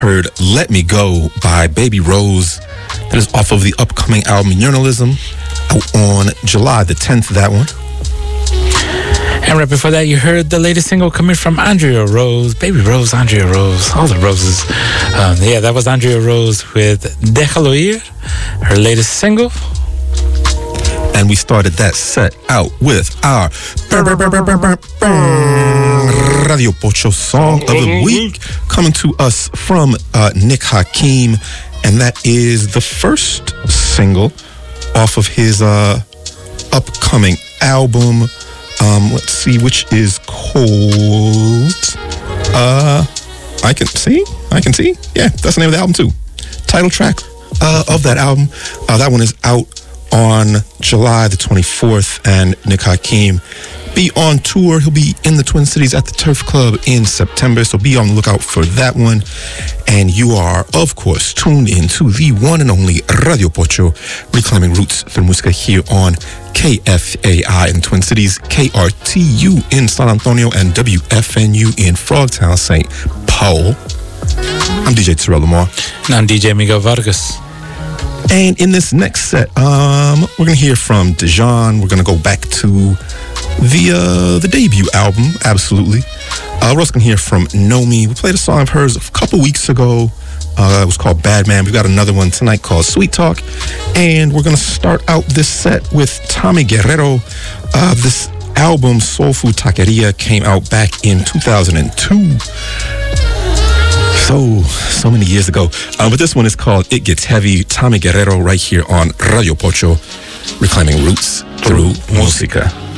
heard Let Me Go by Baby Rose. That is off of the upcoming album Journalism, out on July the 10th, that one. And right before that, you heard the latest single coming from Andrea Rose. Baby Rose, Andrea Rose, all the roses. That was Andrea Rose with Déjalo Ir, her latest single. And we started that set out with our Radio Pocho Song of the Week, coming to us from Nick Hakim. And that is the first single off of his upcoming album. Let's see, which is called I Can See. Yeah, that's the name of the album too. Title track of that album. That one is out on July the 24th, and Nick Hakim be on tour. He'll be in the Twin Cities at the Turf Club in September, so be on the lookout for that one. And you are, of course, tuned into the one and only Radio Pocho, reclaiming roots through música here on KFAI in the Twin Cities, KRTU in San Antonio, and WFNU in Frogtown, St. Paul. I'm DJ Terrell Lamar. And I'm DJ Miguel Vargas. And in this next set, we're going to hear from Dejan. We're going to go back to the debut album, absolutely. We're also going to hear from Nomi. We played a song of hers a couple weeks ago. It was called Bad Man. We've got another one tonight called Sweet Talk. And we're going to start out this set with Tommy Guerrero. This album, Soul Food Taqueria, came out back in 2002. So many years ago. But this one is called It Gets Heavy. Tommy Guerrero right here on Radio Pocho, reclaiming roots through música.